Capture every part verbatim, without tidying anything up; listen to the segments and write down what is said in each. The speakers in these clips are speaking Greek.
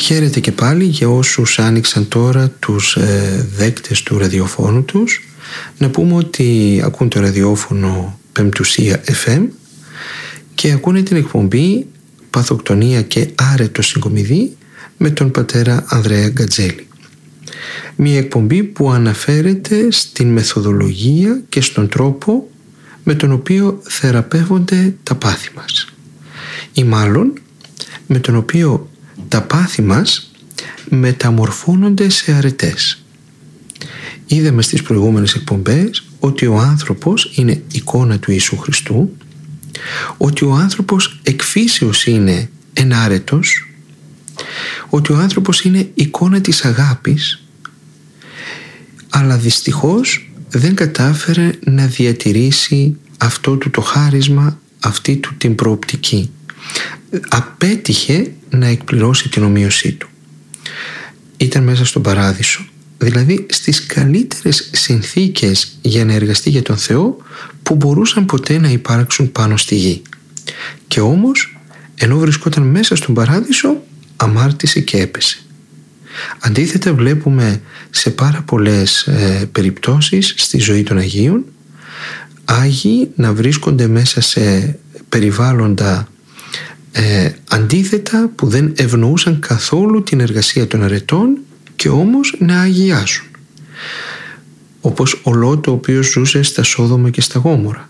Χαίρετε και πάλι για όσους άνοιξαν τώρα τους ε, δέκτες του ραδιοφώνου τους. Να πούμε ότι ακούν το ραδιόφωνο Πεμπτουσία εφ εμ και ακούνε την εκπομπή Παθοκτονία και Άρετο Συγκομιδή με τον πατέρα Ανδρέα Γκατζέλη. Μια εκπομπή που αναφέρεται στην μεθοδολογία και στον τρόπο με τον οποίο θεραπεύονται τα πάθη μας, ή μάλλον με τον οποίο τα πάθη μας μεταμορφώνονται σε αρετές. Είδαμε στις προηγούμενες εκπομπές ότι ο άνθρωπος είναι εικόνα του Ιησού Χριστού, ότι ο άνθρωπος εκ φύσεως είναι ενάρετος, ότι ο άνθρωπος είναι εικόνα της αγάπης, αλλά δυστυχώς δεν κατάφερε να διατηρήσει αυτό του το χάρισμα, αυτή του την προοπτική. Απέτυχε να εκπληρώσει την ομοίωσή του. Ήταν μέσα στον παράδεισο, δηλαδή στις καλύτερες συνθήκες για να εργαστεί για τον Θεό που μπορούσαν ποτέ να υπάρξουν πάνω στη γη. Και όμως, ενώ βρισκόταν μέσα στον παράδεισο, αμάρτησε και έπεσε. Αντίθετα, βλέπουμε σε πάρα πολλές ε, περιπτώσεις στη ζωή των Αγίων Άγιοι να βρίσκονται μέσα σε περιβάλλοντα ε, αντίθετα που δεν ευνοούσαν καθόλου την εργασία των αρετών και όμως να αγιάσουν, όπως ο Λώτ, ο οποίος ζούσε στα Σόδομα και στα Γόμορα,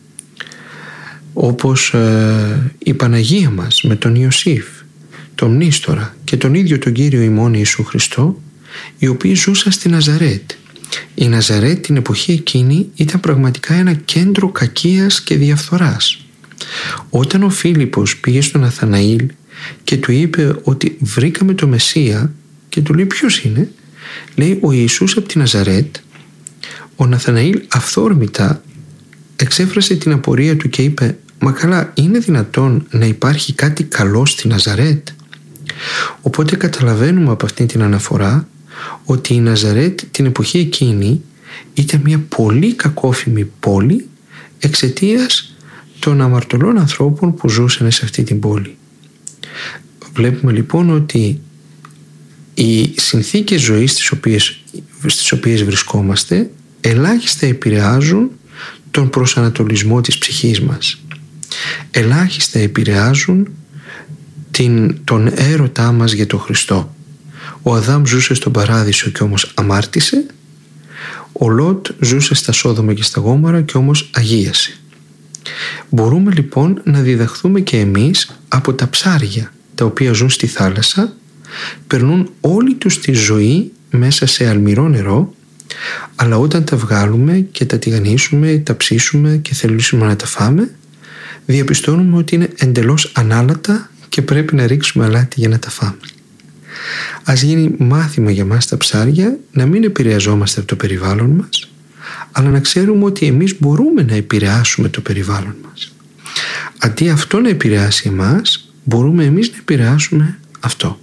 όπως ε, η Παναγία μας με τον Ιωσήφ, τον Μνήστορα και τον ίδιο τον Κύριο ημών Ιησού Χριστό, οι οποίοι ζούσαν στη Ναζαρέτ. Η Ναζαρέτ την εποχή εκείνη ήταν πραγματικά ένα κέντρο κακίας και διαφθοράς. Όταν ο Φίλιππος πήγε στον Ναθαναήλ και του είπε ότι βρήκαμε το Μεσσία, και του λέει ποιος είναι, λέει ο Ιησούς από τη Ναζαρέτ, ο Ναθαναήλ αυθόρμητα εξέφρασε την απορία του και είπε, μα καλά, είναι δυνατόν να υπάρχει κάτι καλό στη Ναζαρέτ? Οπότε καταλαβαίνουμε από αυτή την αναφορά ότι η Ναζαρέτ την εποχή εκείνη ήταν μια πολύ κακόφημη πόλη εξαιτίας των αμαρτωλών ανθρώπων που ζούσαν σε αυτή την πόλη. Βλέπουμε λοιπόν ότι οι συνθήκες ζωής στις οποίες, στις οποίες βρισκόμαστε ελάχιστα επηρεάζουν τον προσανατολισμό της ψυχής μας. Ελάχιστα επηρεάζουν την, τον έρωτά μας για τον Χριστό. Ο Αδάμ ζούσε στον παράδεισο και όμως αμάρτησε. Ο Λώτ ζούσε στα Σόδομα και στα Γόμορα και όμως αγίασε. Μπορούμε λοιπόν να διδαχθούμε και εμείς από τα ψάρια τα οποία ζουν στη θάλασσα, περνούν όλη τους τη ζωή μέσα σε αλμυρό νερό, αλλά όταν τα βγάλουμε και τα τηγανίσουμε, τα ψήσουμε και θελήσουμε να τα φάμε, διαπιστώνουμε ότι είναι εντελώς ανάλατα και πρέπει να ρίξουμε αλάτι για να τα φάμε. Ας γίνει μάθημα για μας τα ψάρια να μην επηρεαζόμαστε από το περιβάλλον μας, αλλά να ξέρουμε ότι εμείς μπορούμε να επηρεάσουμε το περιβάλλον μας. Αντί αυτό να επηρεάσει εμάς, μπορούμε εμείς να επηρεάσουμε αυτό.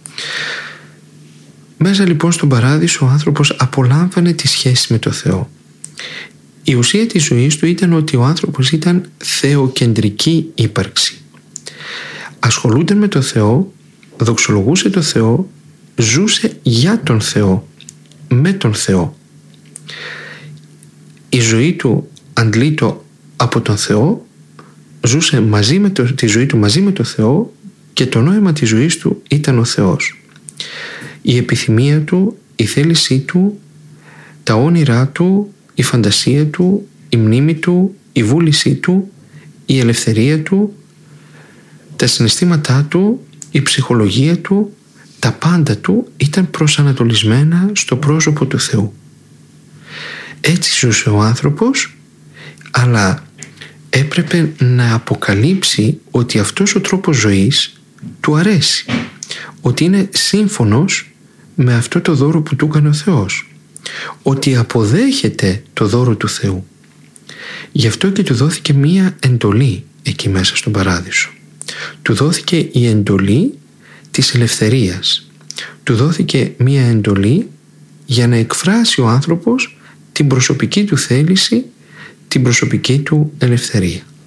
Μέσα λοιπόν στον παράδεισο ο άνθρωπος απολάμβανε τη σχέση με το Θεό. Η ουσία της ζωής του ήταν ότι ο άνθρωπος ήταν θεοκεντρική ύπαρξη. Ασχολούνταν με το Θεό, δοξολογούσε το Θεό, ζούσε για τον Θεό, με τον Θεό. Η ζωή του αντλείτο από τον Θεό, ζούσε μαζί με το, τη ζωή του μαζί με τον Θεό και το νόημα της ζωής του ήταν ο Θεός. Η επιθυμία του, η θέλησή του, τα όνειρά του, η φαντασία του, η μνήμη του, η βούλησή του, η ελευθερία του, τα συναισθήματά του, η ψυχολογία του, τα πάντα του ήταν προσανατολισμένα στο πρόσωπο του Θεού. Έτσι ζούσε ο άνθρωπος, αλλά έπρεπε να αποκαλύψει ότι αυτός ο τρόπος ζωής του αρέσει, ότι είναι σύμφωνος με αυτό το δώρο που του έκανε ο Θεός, ότι αποδέχεται το δώρο του Θεού. Γι' αυτό και του δόθηκε μία εντολή εκεί μέσα στον παράδεισο. Του δόθηκε η εντολή της ελευθερίας. Του δόθηκε μία εντολή για να εκφράσει ο άνθρωπος την προσωπική του θέληση, την προσωπική του ελευθερία.